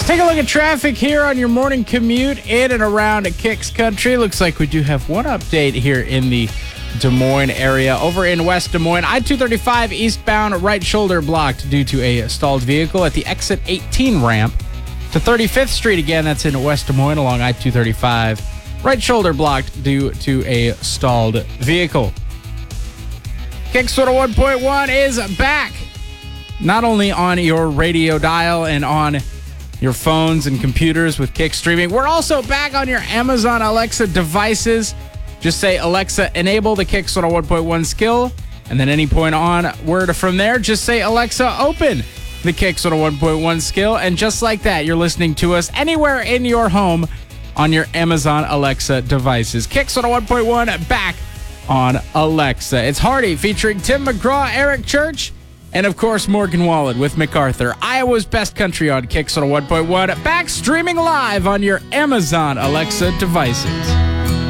Take a look at traffic here on your morning commute in and around Kicks Country. Looks like we do have one update here in the Des Moines area. Over in West Des Moines, I-235 eastbound, right shoulder blocked due to a stalled vehicle at the exit 18 ramp to 35th Street. Again, that's in West Des Moines along I-235. Right shoulder blocked due to a stalled vehicle. Kicks 101.1 is back. Not only on your radio dial and on your phones and computers with Kick streaming, we're also back on your Amazon Alexa devices. Just say, Alexa, enable the Kicks 101.1 skill, and then any point onward from there, just say, Alexa, open the Kicks 101.1 skill, and just like that, you're listening to us anywhere in your home on your Amazon Alexa devices. Kicks 101.1 back on Alexa. It's Hardy featuring Tim McGraw, Eric Church, and, of course, Morgan Wallen with MacArthur. Iowa's best country on Kicks 101.1. Back streaming live on your Amazon Alexa devices.